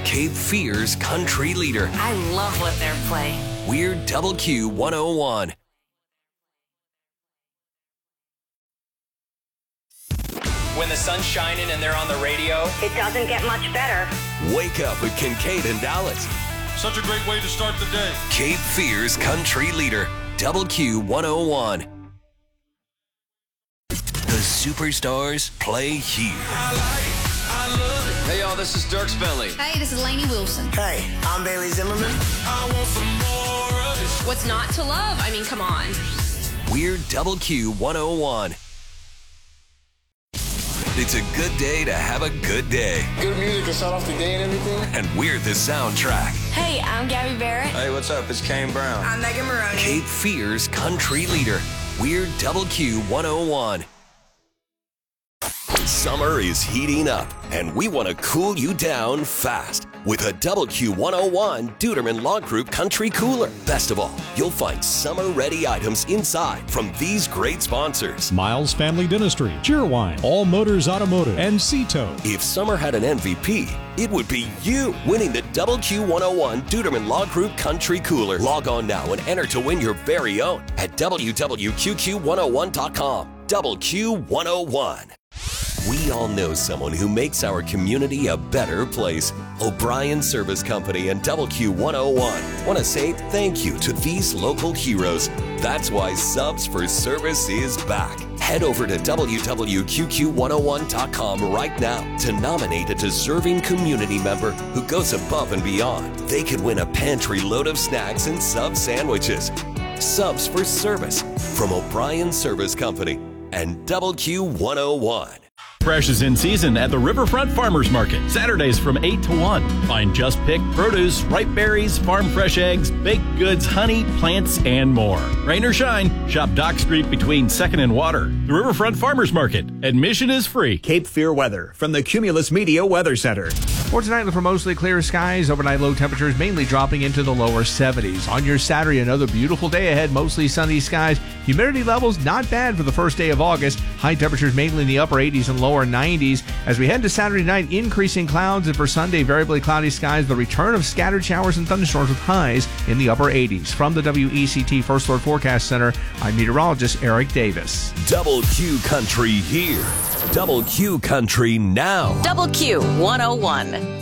Cape Fear's country leader. I love what they're playing. We're Double Q 101. When the sun's shining and they're on the radio, it doesn't get much better. Wake up with Kincaid and Dallas. Such a great way to start the day. Cape Fear's country leader, Double Q 101. The superstars play here. I love it. Hey, y'all, this is Dirk Bentley. Hey, this is Lainey Wilson. Hey, I'm Bailey Zimmerman. I want some more of this. What's not to love? I mean, come on. We're Double Q 101. It's a good day to have a good day. Good music to start off the day and everything. And we're the soundtrack. Hey, I'm Gabby Barrett. Hey, what's up? It's Kane Brown. I'm Megan Maroney. Cape Fear's country leader. We're Double Q 101. Summer is heating up, and we want to cool you down fast with a Double Q 101 Duderman Law Group Country Cooler. Best of all, you'll find summer-ready items inside from these great sponsors: Miles Family Dentistry, Cheerwine, All Motors Automotive, and Cito. If summer had an MVP, it would be you winning the Double Q 101 Duderman Law Group Country Cooler. Log on now and enter to win your very own at www.qqq101.com. Double Q 101. We all know someone who makes our community a better place. O'Brien Service Company and Double Q 101 want to say thank you to these local heroes. That's why Subs for Service is back. Head over to www.qqq101.com right now to nominate a deserving community member who goes above and beyond. They could win a pantry load of snacks and sub sandwiches. Subs for Service from O'Brien Service Company and Double Q 101. Fresh is in season at the Riverfront Farmers Market, Saturdays from 8 to 1. Find just picked produce, ripe berries, farm fresh eggs, baked goods, honey, plants, and more. Rain or shine, shop Dock Street between 2nd and Water. The Riverfront Farmers Market. Admission is free. Cape Fear weather from the Cumulus Media Weather Center. For tonight, look for mostly clear skies. Overnight low temperatures mainly dropping into the lower 70s. On your Saturday, another beautiful day ahead. Mostly sunny skies. Humidity levels not bad for the first day of August. High temperatures mainly in the upper 80s and lower 90s. As we head to Saturday night, increasing clouds, and for Sunday, variably cloudy skies. The return of scattered showers and thunderstorms with highs in the upper 80s. From the WECT First Alert Forecast Center, I'm meteorologist Eric Davis. Double Q Country here. Double Q Country now. Double Q 101.